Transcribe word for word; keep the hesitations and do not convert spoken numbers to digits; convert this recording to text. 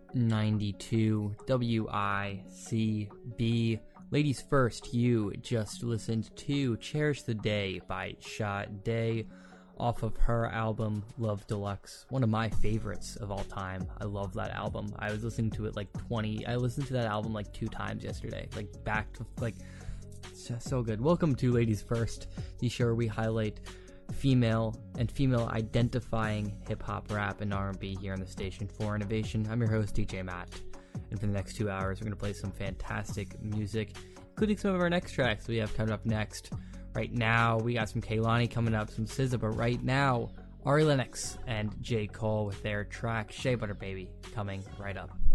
ninety-two W I C B. Ladies first, you just listened to Cherish the Day by Sade off of her album Love Deluxe, one of my favorites of all time. I love that album. I was listening to it like twenty, I listened to that album like two times yesterday, like back to, like, it's just so good. Welcome to Ladies First, the show where we highlight female and female identifying hip-hop, rap, and R and B here on the station for innovation. I'm your host, D J Matt, and for the next two hours we're going to play some fantastic music, including some of our next tracks we have coming up next. Right now we got some Kehlani coming up, some S Z A, but right now Ari Lennox and J. Cole with their track Shea Butter Baby coming right up.